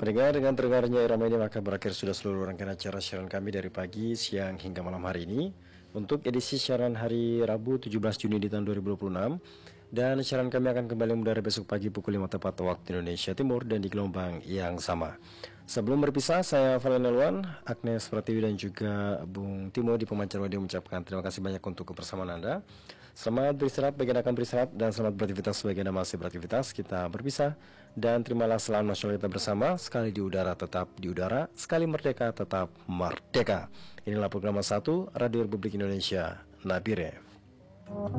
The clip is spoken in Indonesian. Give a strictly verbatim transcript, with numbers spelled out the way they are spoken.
Pendengar, dengan terdengarnya irama ini maka berakhir sudah seluruh rangkaian acara siaran kami dari pagi, siang hingga malam hari ini. Untuk edisi siaran hari Rabu tujuh belas Juni di tahun dua ribu dua puluh enam. Dan siaran kami akan kembali mengudara besok pagi pukul lima tepat waktu Indonesia Timur dan di gelombang yang sama. Sebelum berpisah, saya Valen Elwan, Agnes Pratiwi dan juga Bung Timo di pemancar radio mengucapkan terima kasih banyak untuk kebersamaan Anda. Selamat beristirahat bagi Anda akan beristirahat dan selamat beraktivitas bagi Anda masih beraktivitas. Kita berpisah dan terimalah salam nasional kita bersama. Sekali di udara tetap di udara, sekali merdeka tetap merdeka. Inilah program satu Radio Republik Indonesia, Nabire.